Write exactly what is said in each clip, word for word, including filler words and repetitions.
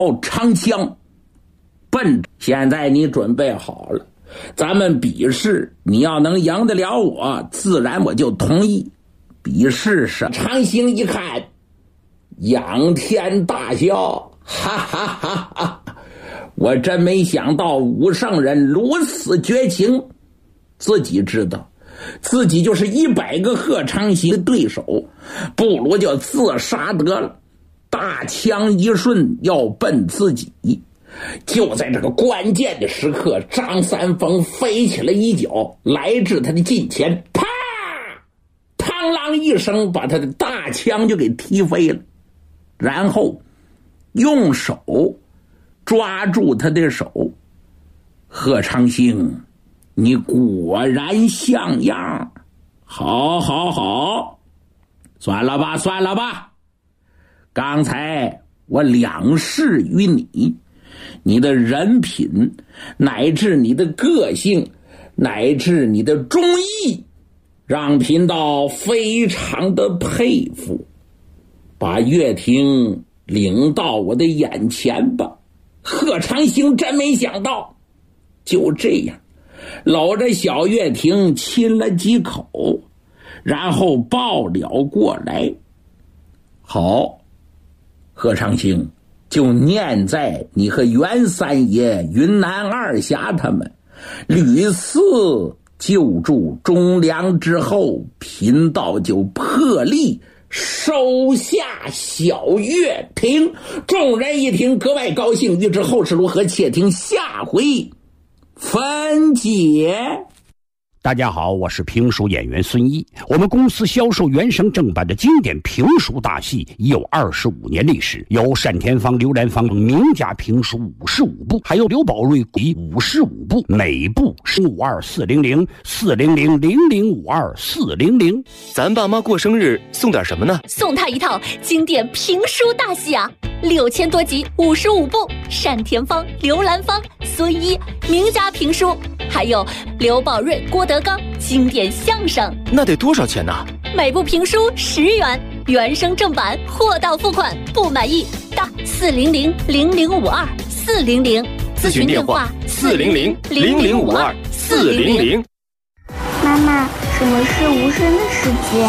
长枪，笨，现在你准备好了，咱们比试，你要能赢得了我，自然我就同意。比试上，长兴一看，仰天大笑，哈哈哈哈！我真没想到武圣人如此绝情，自己知道自己就是一百个贺长兴的对手，不如就自杀得了。大枪一顺要奔自己，就在这个关键的时刻，张三丰飞起了一脚，来至他的近前，啪！嘡啷一声，把他的大枪就给踢飞了，然后用手抓住他的手。贺长兴，你果然像样，好好好，算了吧算了吧，刚才我两试于你，你的人品乃至你的个性乃至你的忠义，让贫道非常的佩服，把岳霆领到我的眼前吧。贺长兴真没想到，就这样搂着小岳霆亲了几口，然后抱了过来。好，贺长兴，就念在你和袁三爷、云南二侠他们屡次救助忠良之后，贫道就破例收下小岳霆。众人一听格外高兴，欲知后事如何，且听下回分解。 大家好，我是评书演员孙一。我们公司销售原声正版的经典评书大戏已有二十五年历史，有单田芳、刘兰芳名家评书五十五部，还有刘宝瑞以五十五部，每部是五二四零零四零零零零五二四零零。 咱爸妈过生日送点什么呢？ 送他一套经典评书大戏啊，六千多集，五十五部，单田芳、刘兰芳、孙一名家评书，还有刘宝瑞、郭德纲经典相声。 那得多少钱呢？ 每部评书十元，原声正版，货到付款，不满意打四零零零零五二四零零，咨询电话四零零零零五二四零零。 妈妈，什么是无声的世界？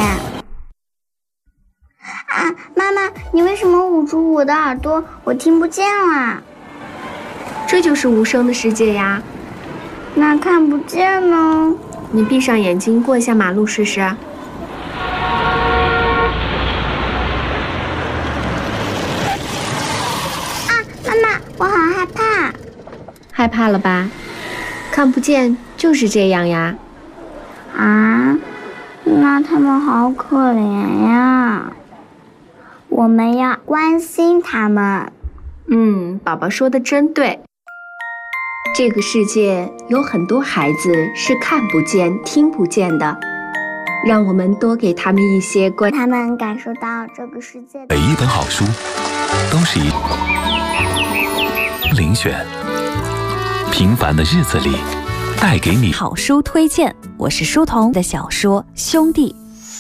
啊，妈妈，你为什么捂住我的耳朵？我听不见啦。 这就是无声的世界呀。 那看不见呢？ 你闭上眼睛过一下马路试试。啊， 妈妈，我好害怕。 害怕了吧？看不见就是这样呀。 啊，那他们好可怜呀。我们要关心他们。 嗯，宝宝说的真对。这个世界有很多孩子是看不见、听不见的，让我们多给他们一些关， 他们感受到这个世界的。 每一本好书都是一遴选，平凡的日子里带给你好书推荐。我是书童的小说《兄弟》。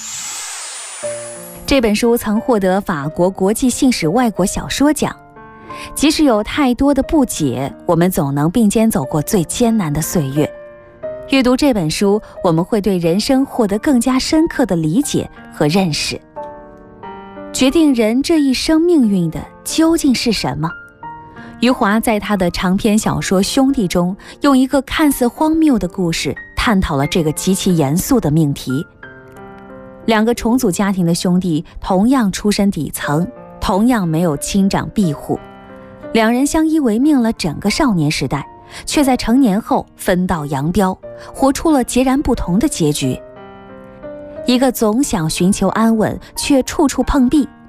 这本书曾获得法国国际信使外国小说奖。即使有太多的不解，我们总能并肩走过最艰难的岁月。阅读这本书，我们会对人生获得更加深刻的理解和认识。决定人这一生命运的究竟是什么？余华在他的长篇小说《兄弟》中，用一个看似荒谬的故事，探讨了这个极其严肃的命题。两个重组家庭的兄弟，同样出身底层，同样没有亲长庇护，两人相依为命了整个少年时代，却在成年后分道扬镳，活出了截然不同的结局。一个总想寻求安稳，却处处碰壁，